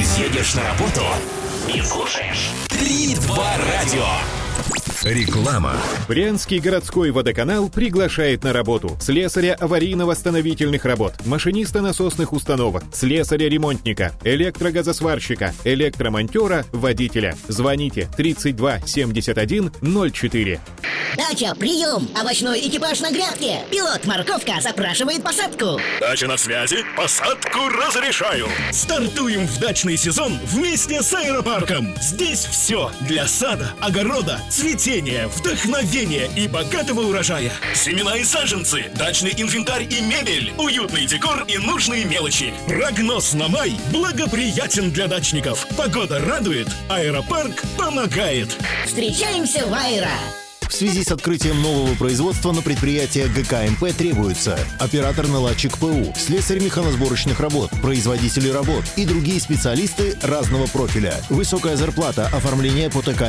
едешь на работу и слушаешь 3-2 радио. Реклама. Брянский городской водоканал приглашает на работу слесаря аварийно-восстановительных работ, машиниста насосных установок, слесаря-ремонтника, электрогазосварщика, электромонтера, водителя. Звоните 32 71 04. Дача, прием! Овощной экипаж на грядке! Пилот Морковка запрашивает посадку! Дача на связи, посадку разрешаю! Стартуем в дачный сезон вместе с аэропарком! Здесь все для сада, огорода, цветения, вдохновения и богатого урожая. Семена и саженцы, дачный инвентарь и мебель, уютный декор и нужные мелочи. Прогноз на май благоприятен для дачников. Погода радует, аэропарк помогает. Встречаемся в Аэро! В связи с открытием нового производства на предприятие ГКМП требуется оператор-наладчик ПУ, слесарь механосборочных работ, производители работ и другие специалисты разного профиля. Высокая зарплата, оформление по ТК